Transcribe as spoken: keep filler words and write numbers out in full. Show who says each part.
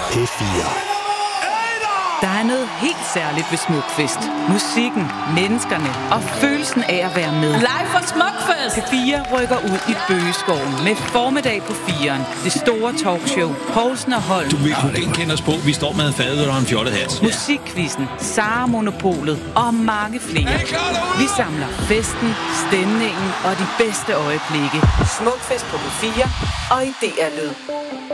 Speaker 1: P fire.
Speaker 2: Der er noget helt særligt ved Smukfest. Musikken, menneskerne og følelsen af at være med.
Speaker 3: Live fra Smukfest!
Speaker 2: P fire rykker ud i bøgeskoven med formiddag på firen. Det store talkshow. Poulsen og Holm.
Speaker 4: Du vil kunne genkende os på, vi står med en fadøl og en fjollet hat.
Speaker 2: Musikquizzen, Sara Monopolet og mange flere. Vi samler festen, stemningen og de bedste øjeblikke. Smukfest på P fire og i D R Lyd.